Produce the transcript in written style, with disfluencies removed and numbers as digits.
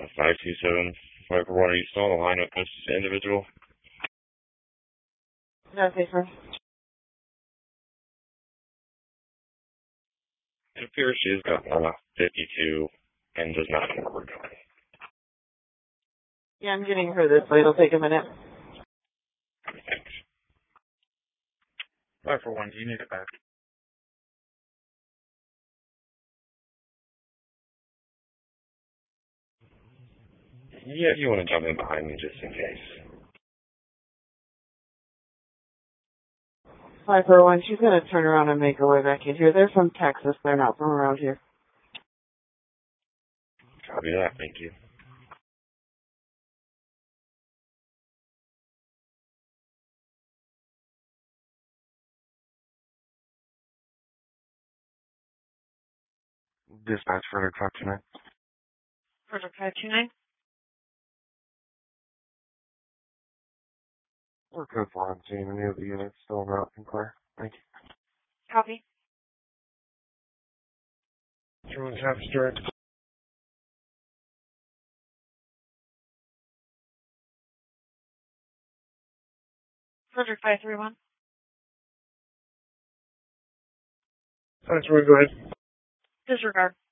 527 541. Are you still on the line with this individual? No, safer. It appears she's got 52 and does not know where we're going. Yeah, I'm getting her this way. It'll take a minute. Thanks. 541, do you need it back? Yeah, if you want to jump in behind me just in case. 541, she's going to turn around and make her way back in here. They're from Texas. They're not from around here. Copy that. Thank you. Dispatch Frederick 529. Frederick 529. We're code 4 on scene. Any of the units still en route and clear. Thank you. Copy. Everyone's half direct. Frederick 531. Thanks, go ahead. Disregard.